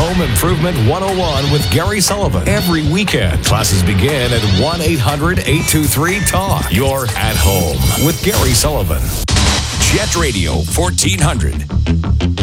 Home Improvement 101 with Gary Sullivan. Every weekend, classes begin at 1-800-823-TALK. You're at home with Gary Sullivan. Jet Radio 1400.